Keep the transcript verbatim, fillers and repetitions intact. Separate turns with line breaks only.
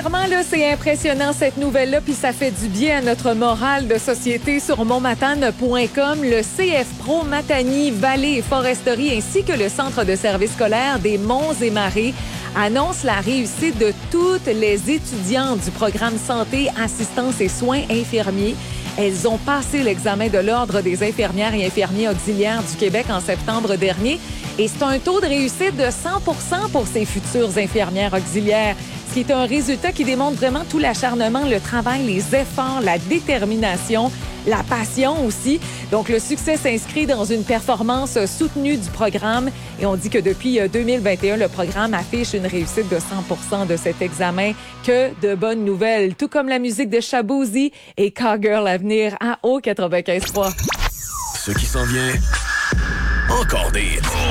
Sincèrement, là, c'est impressionnant cette nouvelle-là, puis ça fait du bien à notre morale de société. Sur montmatane point com, le C F Pro Matanie, Vallée et Foresterie, ainsi que le Centre de service scolaire des Monts et Marais annonce la réussite de toutes les étudiantes du programme Santé, Assistance et Soins infirmiers. Elles ont passé l'examen de l'Ordre des infirmières et infirmiers auxiliaires du Québec en septembre dernier. Et c'est un taux de réussite de cent pour cent pour ces futures infirmières auxiliaires, ce qui est un résultat qui démontre vraiment tout l'acharnement, le travail, les efforts, la détermination, la passion aussi. Donc, le succès s'inscrit dans une performance soutenue du programme. Et on dit que depuis deux mille vingt et un, le programme affiche une réussite de cent pour cent de cet examen. Que de bonnes nouvelles. Tout comme la musique de Shaboozey et Cowgirl à venir à O quatre-vingt-quinze trois.
Ce qui s'en vient, encore des